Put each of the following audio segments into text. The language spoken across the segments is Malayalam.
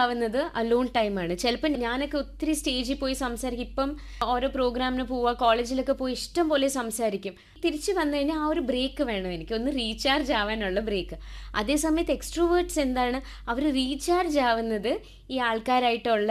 ആവുന്നത് അലോൺ ടൈമാണ്. ചിലപ്പോൾ ഞാനൊക്കെ ഒത്തിരി സ്റ്റേജിൽ പോയി സംസാരിക്കും. ഇപ്പം ഓരോ പ്രോഗ്രാമിന് പോവുക, കോളേജിലൊക്കെ പോയി ഇഷ്ടം പോലെ സംസാരിക്കും. തിരിച്ചു വന്നു കഴിഞ്ഞാൽ ആ ഒരു ബ്രേക്ക് വേണം എനിക്ക്, ഒന്ന് റീചാർജ് ആവാനുള്ള ബ്രേക്ക്. അതേസമയത്ത് എക്സ്ട്രോവേർട്സ് എന്താണ്, അവർ റീചാർജ് ആവുന്നത് ഈ ആൾക്കാരായിട്ടുള്ള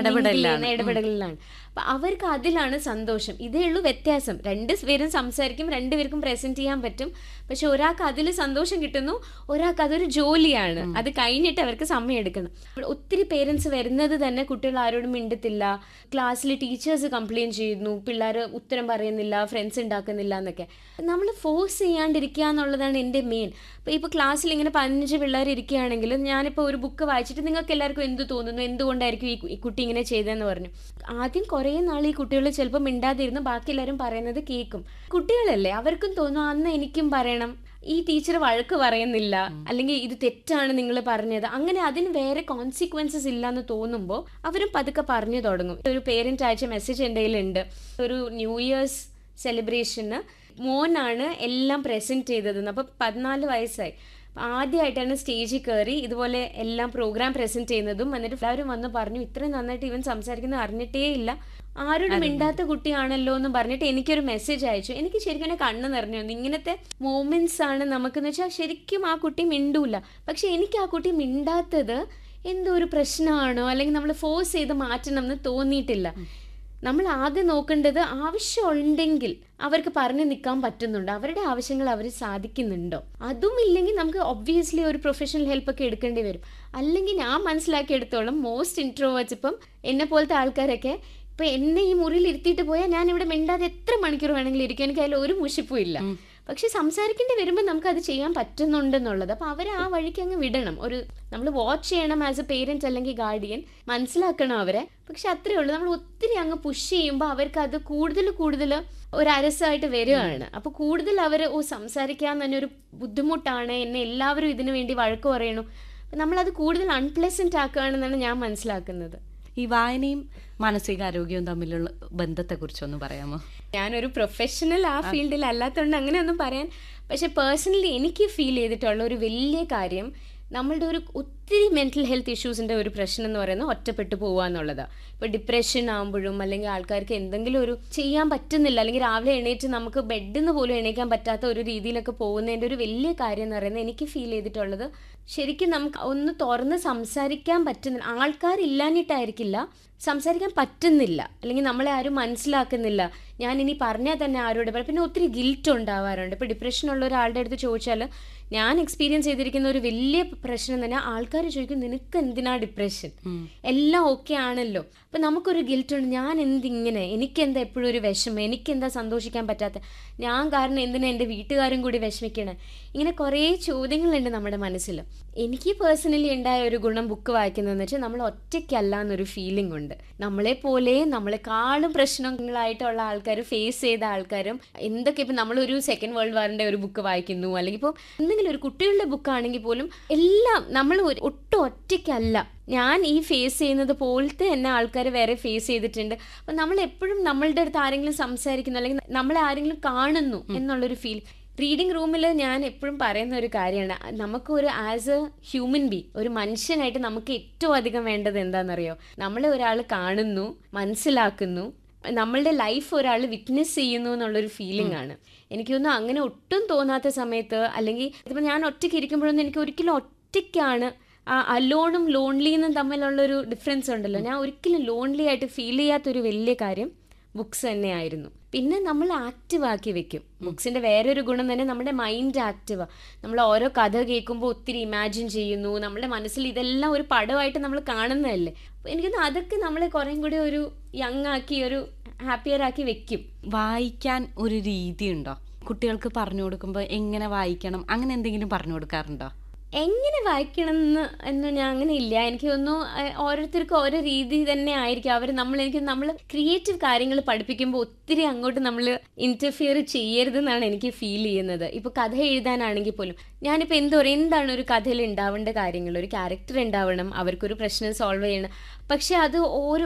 ഇടപെടലിലാണ്. അപ്പം അവർക്ക് അതിലാണ് സന്തോഷം. ഇതേ ഉള്ളൂ വ്യത്യാസം. രണ്ടുപേരും സംസാരിക്കും, രണ്ടുപേർക്കും പ്രസന്റ് ചെയ്യാൻ പറ്റും. പക്ഷെ ഒരാൾക്ക് അതിൽ സന്തോഷം കിട്ടുന്നു, ഒരാൾക്ക് അതൊരു ജോലിയാണ്. അത് കഴിഞ്ഞിട്ട് അവർക്ക് സമയം എടുക്കണം. ഒത്തിരി പേരൻസ് വരുന്നത് തന്നെ കുട്ടികൾ ആരോടും മിണ്ടത്തില്ല, ക്ലാസ്സിൽ ടീച്ചേഴ്സ് കംപ്ലയിൻറ്റ് ചെയ്യുന്നു, പിള്ളേർ ഉത്തരം പറയുന്നില്ല, ഫ്രണ്ട്സ് ഉണ്ടാക്കുന്നില്ല എന്നൊക്കെ. നമ്മൾ ഫോഴ്സ് ചെയ്യാണ്ടിരിക്കുക എന്നുള്ളതാണ് എൻ്റെ മെയിൻ. ഇപ്പോൾ ക്ലാസ്സിൽ ഇങ്ങനെ 15 പിള്ളേർ ഇരിക്കുകയാണെങ്കിൽ ഞാനിപ്പോൾ ഒരു ബുക്ക് വായിച്ചിട്ട് നിങ്ങൾക്ക് എല്ലാവർക്കും എന്ത് തോന്നുന്നു, എന്തുകൊണ്ടായിരിക്കും ഈ കുട്ടി ഇങ്ങനെ ചെയ്തതെന്ന് പറഞ്ഞു. ആദ്യം കുറേ നാൾ ഈ കുട്ടികൾ ചിലപ്പോൾ മിണ്ടാതിരുന്ന് ബാക്കി എല്ലാവരും പറയുന്നത് കേൾക്കും. കുട്ടികളല്ലേ, അവർക്കും തോന്നും അന്ന് എനിക്കും പറയണം, ഈ ടീച്ചർ വഴക്ക് പറയുന്നില്ല, അല്ലെങ്കിൽ ഇത് തെറ്റാണ് നിങ്ങൾ പറഞ്ഞത്, അങ്ങനെ അതിന് വേറെ കോൺസിക്വൻസസ് ഇല്ലാന്ന് തോന്നുമ്പോൾ അവരും പതുക്കെ പറഞ്ഞു തുടങ്ങും. ഒരു പേരന്റ് അയച്ച മെസ്സേജ് എൻ്റെ കയ്യിലുണ്ട്. ഒരു ന്യൂ ഇയേഴ്സ് സെലിബ്രേഷന് മോനാണ് എല്ലാം പ്രസന്റ് ചെയ്തതെന്ന്. അപ്പോൾ 14 വയസ്സായി. ആദ്യമായിട്ടാണ് സ്റ്റേജിൽ കയറി ഇതുപോലെ എല്ലാം പ്രോഗ്രാം പ്രസന്റ് ചെയ്യുന്നതും. എന്നിട്ട് എല്ലാവരും വന്ന് പറഞ്ഞു, ഇത്രയും നന്നായിട്ട് ഇവൻ സംസാരിക്കുന്നത് അറിഞ്ഞിട്ടേ ഇല്ല, ആരോടും മിണ്ടാത്ത കുട്ടിയാണല്ലോ എന്ന് പറഞ്ഞിട്ട് എനിക്കൊരു മെസ്സേജ് അയച്ചു. എനിക്ക് ശരിക്കും എന്നെ കണ്ണ് നിറഞ്ഞു വന്നു. ഇങ്ങനത്തെ മൂമെന്റ്സ് ആണ് നമുക്കെന്ന് വെച്ചാൽ ശരിക്കും ആ കുട്ടി മിണ്ടൂല. പക്ഷെ എനിക്ക് ആ കുട്ടി മിണ്ടാത്തത് എന്തോ ഒരു പ്രശ്നമാണോ, അല്ലെങ്കിൽ നമ്മൾ ഫോഴ്സ് ചെയ്ത് മാറ്റണം എന്ന് തോന്നിയിട്ടില്ല. നമ്മൾ ആദ്യം നോക്കേണ്ടത് ആവശ്യമുണ്ടെങ്കിൽ അവർക്ക് പറഞ്ഞു നിൽക്കാൻ പറ്റുന്നുണ്ടോ, അവരുടെ ആവശ്യങ്ങൾ അവർ സാധിക്കുന്നുണ്ടോ. അതും ഇല്ലെങ്കിൽ നമുക്ക് ഒബ്വിയസ്ലി ഒരു പ്രൊഫഷണൽ ഹെൽപ്പ് ഒക്കെ എടുക്കേണ്ടി വരും. അല്ലെങ്കിൽ ഞാൻ മനസ്സിലാക്കിയെടുത്തോളം മോസ്റ്റ് ഇൻട്രോവേർട്സ് ഇപ്പം എന്നെ പോലത്തെ ആൾക്കാരൊക്കെ ഇപ്പം എന്നെ ഈ മുറിയിൽ ഇരുത്തിയിട്ട് പോയാൽ ഞാൻ ഇവിടെ മിണ്ടാതെ എത്ര മണിക്കൂർ വേണമെങ്കിലും ഇരിക്കും, എനിക്ക് അതിൽ ഒരു മുഷിപ്പും ഇല്ല. പക്ഷെ സംസാരിക്കേണ്ടി വരുമ്പോൾ നമുക്ക് അത് ചെയ്യാൻ പറ്റുന്നുണ്ടെന്നുള്ളത്. അപ്പോൾ അവരെ ആ വഴിക്ക് അങ്ങ് വിടണം. നമ്മൾ വാച്ച് ചെയ്യണം ആസ് എ പേരൻറ്റ് അല്ലെങ്കിൽ ഗാർഡിയൻ, മനസ്സിലാക്കണം അവരെ. പക്ഷെ അത്രയേ ഉള്ളൂ. നമ്മൾ ഒത്തിരി അങ്ങ് പുഷ് ചെയ്യുമ്പോൾ അവർക്ക് അത് കൂടുതൽ ഒരു അരസായിട്ട് വരികയാണ്. അപ്പോൾ കൂടുതൽ അവർ സംസാരിക്കാൻ തന്നെ ഒരു ബുദ്ധിമുട്ടാണ്, എന്നെ എല്ലാവരും ഇതിനു വേണ്ടി വഴക്ക് പറയണു, നമ്മളത് കൂടുതൽ അൺപ്ലസന്റ് ആക്കുകയാണെന്നാണ് ഞാൻ മനസ്സിലാക്കുന്നത്. ഈ വായനയും മാനസികാരോഗ്യവും തമ്മിലുള്ള ബന്ധത്തെക്കുറിച്ചൊന്ന് പറയാമോ? ഞാനൊരു പ്രൊഫഷണൽ ആ ഫീൽഡിൽ അല്ലാത്തതുകൊണ്ട് അങ്ങനെയൊന്നും പറയാൻ, പക്ഷെ പേഴ്സണലി എനിക്ക് ഫീൽ ചെയ്തിട്ടുള്ള ഒരു വലിയ കാര്യം, നമ്മളുടെ ഒത്തിരി മെൻ്റൽ ഹെൽത്ത് ഇഷ്യൂസിൻ്റെ ഒരു പ്രശ്നം എന്ന് പറയുന്നത് ഒറ്റപ്പെട്ടു പോകുക എന്നുള്ളതാണ്. ഇപ്പോൾ ഡിപ്രഷൻ ആകുമ്പോഴും അല്ലെങ്കിൽ ആൾക്കാർക്ക് എന്തെങ്കിലും ഒരു ചെയ്യാൻ പറ്റുന്നില്ല, അല്ലെങ്കിൽ രാവിലെ എണീറ്റ് നമുക്ക് ബെഡിൽ നിന്ന് പോലും എണീക്കാൻ പറ്റാത്ത ഒരു രീതിയിലൊക്കെ പോകുന്നതിൻ്റെ ഒരു വലിയ കാര്യം എന്ന് പറയുന്നത് എനിക്ക് ഫീൽ ചെയ്തിട്ടുള്ളത്, ശരിക്കും നമുക്ക് ഒന്ന് തുറന്ന് സംസാരിക്കാൻ പറ്റുന്നില്ല. ആൾക്കാരില്ലാഞ്ഞിട്ടായിരിക്കില്ല, സംസാരിക്കാൻ പറ്റുന്നില്ല, അല്ലെങ്കിൽ നമ്മളെ ആരും മനസ്സിലാക്കുന്നില്ല. ഞാൻ ഇനി പറഞ്ഞാൽ തന്നെ ആരോട് പറയും. പിന്നെ ഒത്തിരി ഗിൽറ്റ് ഉണ്ടാവാറുണ്ട്. ഇപ്പോൾ ഡിപ്രഷനുള്ള ഒരാളുടെ അടുത്ത് ചോദിച്ചാൽ, ഞാൻ എക്സ്പീരിയൻസ് ചെയ്തിരിക്കുന്ന ഒരു വലിയ പ്രശ്നം തന്നെ, ആൾക്കാർ ചോദിക്കും നിനക്ക് എന്തിനാ ഡിപ്രഷൻ, എല്ലാം ഓക്കെ ആണല്ലോ. അപ്പം നമുക്കൊരു ഗിൽറ്റ് ഉണ്ട്, ഞാൻ എന്തിങ്ങനെ, എനിക്കെന്താ എപ്പോഴും ഒരു വിഷമം, എനിക്കെന്താ സന്തോഷിക്കാൻ പറ്റാത്ത, ഞാൻ കാരണം എന്തിനാ എൻ്റെ വീട്ടുകാരും കൂടി വിഷമിക്കണം. ഇങ്ങനെ കുറേ ചോദ്യങ്ങളുണ്ട് നമ്മുടെ മനസ്സിൽ. എനിക്ക് പേഴ്സണലി ഉണ്ടായ ഒരു ഗുണം ബുക്ക് വായിക്കുന്നതെന്ന് വെച്ചാൽ നമ്മൾ ഒറ്റയ്ക്കല്ല എന്നൊരു ഫീലിംഗ് ഉണ്ട്. നമ്മളെപ്പോലെ നമ്മളെക്കാളും പ്രശ്നങ്ങളായിട്ടുള്ള ആൾക്കാർ, ഫേസ് ചെയ്ത ആൾക്കാരും എന്തൊക്കെ, ഇപ്പം നമ്മളൊരു സെക്കൻഡ് വേൾഡ് വാറിൻ്റെ ഒരു ബുക്ക് വായിക്കുന്നു, അല്ലെങ്കിൽ ഇപ്പോൾ എന്തെങ്കിലും ഒരു കുട്ടികളുടെ ബുക്കാണെങ്കിൽ പോലും എല്ലാം നമ്മൾ ഒട്ടും ഒറ്റയ്ക്കല്ല. ഞാൻ ഈ ഫേസ് ചെയ്യുന്നത് പോലത്തെ തന്നെ ആൾക്കാർ വേറെ ഫേസ് ചെയ്തിട്ടുണ്ട്. അപ്പം നമ്മൾ എപ്പോഴും നമ്മളുടെ അടുത്ത് ആരെങ്കിലും സംസാരിക്കുന്നു, അല്ലെങ്കിൽ നമ്മളെ ആരെങ്കിലും കാണുന്നു എന്നുള്ളൊരു ഫീൽ. റീഡിംഗ് റൂമിൽ ഞാൻ എപ്പോഴും പറയുന്ന ഒരു കാര്യമാണ്, നമുക്കൊരു ആസ് എ ഹ്യൂമൻ ബീങ്, ഒരു മനുഷ്യനായിട്ട് നമുക്ക് ഏറ്റവും അധികം വേണ്ടത് എന്താണെന്നറിയോ, നമ്മളെ ഒരാൾ കാണുന്നു, മനസ്സിലാക്കുന്നു, നമ്മളുടെ ലൈഫ് ഒരാൾ വിറ്റ്നസ് ചെയ്യുന്നു എന്നുള്ളൊരു ഫീലിംഗ് ആണ്. എനിക്കൊന്നും അങ്ങനെ ഒട്ടും തോന്നാത്ത സമയത്ത്, അല്ലെങ്കിൽ ഇതിപ്പോൾ ഞാൻ ഒറ്റയ്ക്ക് ഇരിക്കുമ്പോഴൊന്നും എനിക്ക് ഒരിക്കലും ഒറ്റയ്ക്കാണ്, അലോണും ലോൺലിയും തമ്മിലുള്ളൊരു ഡിഫറൻസ് ഉണ്ടല്ലോ, ഞാൻ ഒരിക്കലും ലോൺലി ആയിട്ട് ഫീൽ ചെയ്യാത്തൊരു വലിയ കാര്യം ബുക്സ് തന്നെയായിരുന്നു. പിന്നെ നമ്മൾ ആക്റ്റീവ് ആക്കി വെക്കും. ബുക്സിൻ്റെ വേറൊരു ഗുണം തന്നെ നമ്മുടെ മൈൻഡ് ആക്റ്റീവാണ്. നമ്മൾ ഓരോ കഥ കേൾക്കുമ്പോൾ ഒത്തിരി ഇമാജിൻ ചെയ്യുന്നു, നമ്മുടെ മനസ്സിൽ ഇതെല്ലാം ഒരു പടമായിട്ട് നമ്മൾ കാണുന്നതല്ലേ. അപ്പോൾ എനിക്കൊന്ന് അതൊക്കെ നമ്മളെ കുറേം കൂടി ഒരു യങ് ആക്കി, ഒരു ഹാപ്പിയർ ആക്കി വെക്കും. വായിക്കാൻ ഒരു രീതി ഉണ്ടോ? കുട്ടികൾക്ക് പറഞ്ഞു കൊടുക്കുമ്പോൾ എങ്ങനെ വായിക്കണം, അങ്ങനെ എന്തെങ്കിലും പറഞ്ഞു കൊടുക്കാറുണ്ടോ? എങ്ങനെ വായിക്കണം എന്ന് ഞാൻ അങ്ങനെ ഇല്ല. എനിക്ക് തോന്നുന്നു ഓരോരുത്തർക്കും ഓരോ രീതി തന്നെ ആയിരിക്കും. നമ്മൾ ക്രിയേറ്റീവ് കാര്യങ്ങൾ പഠിപ്പിക്കുമ്പോൾ ഒത്തിരി അങ്ങോട്ട് നമ്മൾ ഇൻ്റർഫിയർ ചെയ്യരുതെന്നാണ് എനിക്ക് ഫീൽ ചെയ്യുന്നത്. ഇപ്പോൾ കഥ എഴുതാനാണെങ്കിൽ പോലും ഞാനിപ്പോൾ എന്താണ് ഒരു കഥയിൽ ഉണ്ടാവേണ്ട കാര്യങ്ങൾ, ഒരു ക്യാരക്ടർ ഉണ്ടാവണം, അവർക്കൊരു പ്രശ്നം സോൾവ് ചെയ്യണം. പക്ഷെ അത്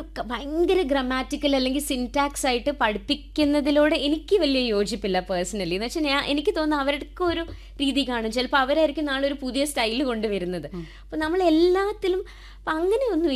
ഭയങ്കര ഗ്രാമാറ്റിക്കൽ അല്ലെങ്കിൽ സിൻടാക്സ് ആയിട്ട് പഠിപ്പിക്കുന്നതിലൂടെ എനിക്ക് വലിയ യോജിപ്പില്ല പേഴ്സണലി. എന്ന് വെച്ചാൽ എനിക്ക് തോന്നുന്നു അവർക്ക് ഒരു രീതി കാണും, ചിലപ്പോൾ അവരായിരിക്കും നാളെ ഒരു പുതിയ സ്റ്റൈൽ കൊണ്ടുവരുന്നത്. അപ്പോൾ നമ്മൾ എല്ലാത്തിലും അങ്ങനെയൊന്നും